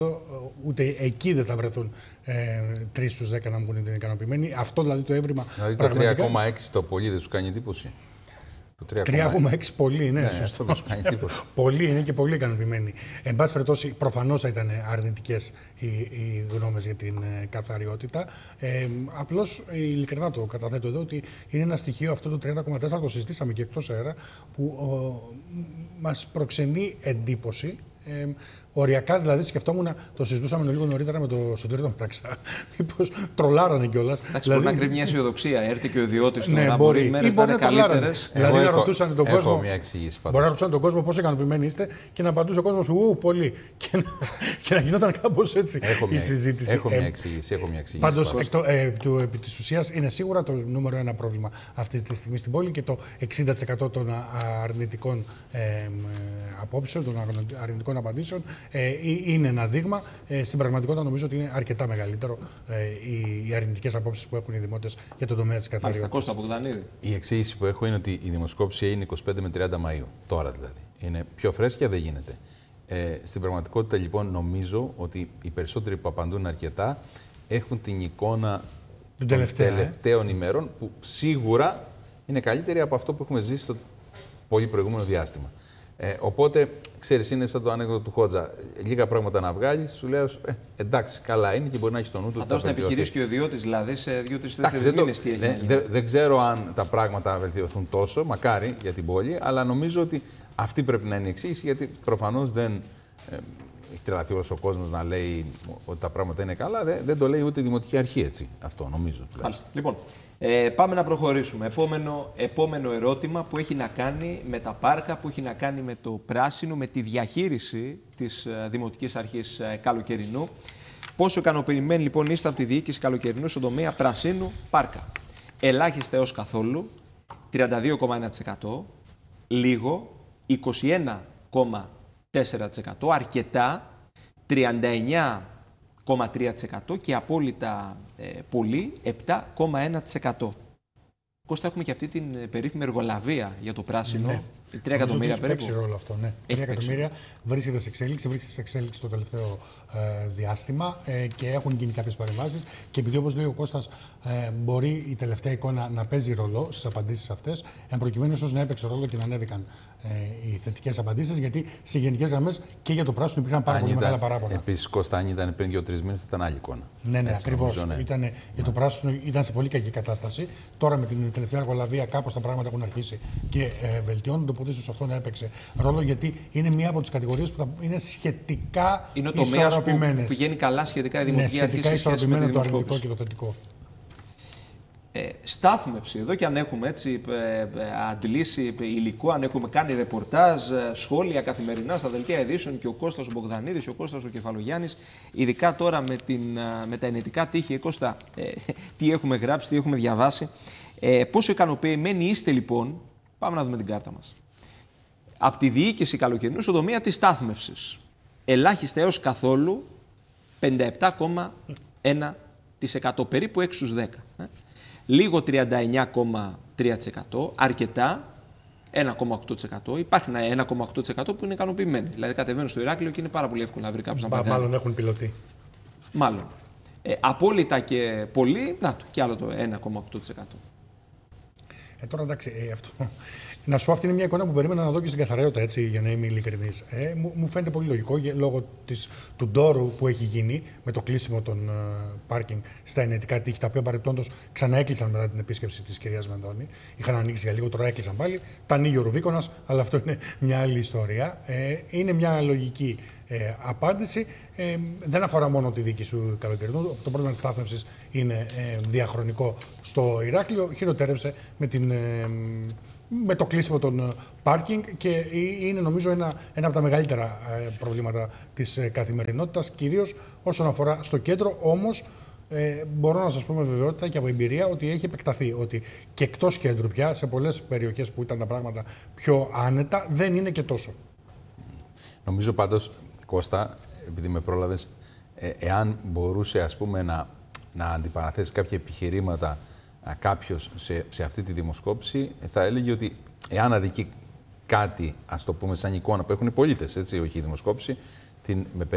Ούτε εκεί δεν θα βρεθούν 3 στους 10 να μου είναι ικανοποιημένοι. Αυτό δηλαδή το έβριμα. Δηλαδή το 3,6 το πολύ δεν του κάνει εντύπωση. 3,6 πολύ, ναι, σωστό. Πολλοί είναι και πολύ ικανοποιημένοι. Εν πάση περιπτώσει, προφανώς θα ήταν αρνητικές οι γνώμες για την καθαριότητα. Απλώς ειλικρινά το καταθέτω εδώ ότι είναι ένα στοιχείο αυτό το 30,4, το συζητήσαμε και εκτός αέρα, που μας προξενεί εντύπωση. Οριακά δηλαδή σκεφτόμουν, το συζητούσαμε λίγο νωρίτερα με τον Σωτήρη τον Πραξά. Μήπως τρολάρανε κιόλας. Εντάξει, μπορεί να κρύβει μια αισιοδοξία. Έρθει και ο ιδιώτης του να μπορεί οι μέρες να είναι καλύτερες. Δηλαδή να ρωτούσαν τον κόσμο. Μια εξήγηση, μπορεί να ρωτούσαν τον κόσμο πόσο ικανοποιημένοι είστε και να απαντούσε ο κόσμος πολύ. Και να γινόταν κάπως έτσι η συζήτηση. Έχω μια εξήγηση. Πάντως, επί της ουσίας είναι σίγουρα το νούμερο ένα πρόβλημα αυτή τη στιγμή στην πόλη και το 60% των αρνητικών απόψεων, των αρνητικών απαντήσεων. Είναι ένα δείγμα. Στην πραγματικότητα νομίζω ότι είναι αρκετά μεγαλύτερο οι αρνητικές απόψεις που έχουν οι δημότες για τον τομέα της καθαριότητας. Κώστα Μπογδανίδη. Η εξήγηση που έχω είναι ότι η δημοσκόπηση είναι 25 με 30 Μαΐου. Τώρα δηλαδή. Είναι πιο φρέσκια, δεν γίνεται. Στην πραγματικότητα λοιπόν νομίζω ότι οι περισσότεροι που απαντούν αρκετά έχουν την εικόνα των τελευταίων ημερών που σίγουρα είναι καλύτερη από αυτό που έχουμε ζήσει στο πολύ προηγούμενο διάστημα. Οπότε, ξέρεις, είναι σαν το ανέκδοτο του Χότζα. Λίγα πράγματα να βγάλει, σου λέω εντάξει, καλά είναι και μπορεί να έχει στο νου του. Φαντάζομαι να επιχειρήσει και ο ιδιώτης, δηλαδή σε 2-3-4 μήνες τι έγινε. Δεν ξέρω αν τα πράγματα βελτιωθούν τόσο, μακάρι για την πόλη, αλλά νομίζω ότι αυτή πρέπει να είναι η εξήγηση, γιατί προφανώς δεν έχει τρελαθεί όλος ο κόσμος να λέει ότι τα πράγματα είναι καλά. Δεν το λέει ούτε η Δημοτική Αρχή έτσι. Αυτό νομίζω. Μάλιστα. Λοιπόν, πάμε να προχωρήσουμε. Επόμενο ερώτημα που έχει να κάνει με τα πάρκα, που έχει να κάνει με το πράσινο, με τη διαχείριση της Δημοτικής Αρχής Καλοκαιρινού. Πόσο ικανοποιημένοι λοιπόν είστε από τη διοίκηση Καλοκαιρινού στον τομέα πρασίνου πάρκα? Ελάχιστα έως καθόλου, 32,1%. Λίγο, 21,4%. Αρκετά, 39,3% και απόλυτα πολύ, 7,1%. Κώστα, έχουμε και αυτή την περίφημη εργολαβία για το πράσινο. Ναι. 3 εκατομμύρια περίπου. Έχει παίξει ρόλο αυτό, ναι. 3 εκατομμύρια βρίσκεται σε εξέλιξη το τελευταίο διάστημα και έχουν γίνει κάποιες παρεμβάσεις. Και επειδή, όπως λέει ο Κώστας, μπορεί η τελευταία εικόνα να παίζει ρόλο στις απαντήσεις αυτές, εν προκειμένου ίσως να έπαιξε ρόλο και να ανέβηκαν οι θετικές απαντήσεις, γιατί σε γενικές γραμμές και για το πράσινο υπήρχαν πάρα πολύ μεγάλα παράπονα. Επίσης, Κώστα, αν ήταν πριν 2-3 μήνες, ήταν άλλη εικόνα. Ναι, ακριβώς. Για το πράσινο ήταν σε πολύ κακή κατάσταση. Τώρα με την τελευταία εργολαβία κάπως τα πράγματα έχουν αρχίσει και βελτιώνονται. Οπότε ίσως αυτό να έπαιξε ρόλο, γιατί είναι μία από τις κατηγορίες που είναι σχετικά ισορροπημένες. Είναι που πηγαίνει καλά σχετικά η Δημοτική Αρχή. Σχετικά ισορροπημένα το αρνητικό και το θετικό. Στάθμευση, εδώ και αν έχουμε έτσι αντλήσει υλικό, αν έχουμε κάνει ρεπορτάζ, σχόλια καθημερινά στα δελτία ειδήσεων και ο Κώστας ο Μπογδανίδης, ο Κώστας ο Κεφαλογιάννης, ειδικά τώρα με τα ενετικά τείχη, Κώστα, τι έχουμε γράψει, τι έχουμε διαβάσει. Πόσο ικανοποιημένοι είστε λοιπόν, πάμε να δούμε την κάρτα μας, από τη διοίκηση Καλοκαιρινού στον τομέα της στάθμευσης? Ελάχιστα έως καθόλου, 57,1%, περίπου 6 στους 10. Λίγο 39,3%, αρκετά 1,8%. Υπάρχει ένα 1,8% που είναι ικανοποιημένοι. Δηλαδή κατεβαίνουν στο Ηράκλειο και είναι πάρα πολύ εύκολο να βρει κάποιος να πάρει. Μάλλον έχουν πιλωτή. Μάλλον. Απόλυτα και πολύ, και άλλο το 1,8%. Τώρα εντάξει, αυτό. Να σου πω, αυτή είναι μια εικόνα που περίμενα να δω και στην καθαριότητα, έτσι, για να είμαι ειλικρινής. Μου φαίνεται πολύ λογικό λόγω του ντόρου που έχει γίνει με το κλείσιμο των πάρκινγκ στα ενετικά τείχη, τα οποία παρεπτόντως ξαναέκλεισαν μετά την επίσκεψη της κυρίας Μενδώνη. Είχαν ανοίξει για λίγο, τώρα έκλεισαν πάλι. Τα ανοίγει ο Ρουβίκονας, αλλά αυτό είναι μια άλλη ιστορία. Είναι μια λογική απάντηση. Δεν αφορά μόνο τη διοίκηση του Καλοκαιρινού. Το πρόβλημα της στάθμευσης είναι διαχρονικό στο Ηράκλειο. Χειροτέρεψε με το κλείσιμο των πάρκινγκ και είναι νομίζω ένα από τα μεγαλύτερα προβλήματα της καθημερινότητας, κυρίως όσον αφορά στο κέντρο. Όμως μπορώ να σας πω με βεβαιότητα και από εμπειρία ότι έχει επεκταθεί, ότι και εκτός κέντρου πια, σε πολλές περιοχές που ήταν τα πράγματα πιο άνετα, δεν είναι και τόσο. Νομίζω πάντως, Κώστα, επειδή με πρόλαβες, εάν μπορούσε ας πούμε να αντιπαραθέσει κάποια επιχειρήματα κάποιος σε αυτή τη δημοσκόπηση, θα έλεγε ότι εάν αδικεί κάτι, ας το πούμε σαν εικόνα που έχουν οι πολίτες, έτσι, όχι η δημοσκόπηση, με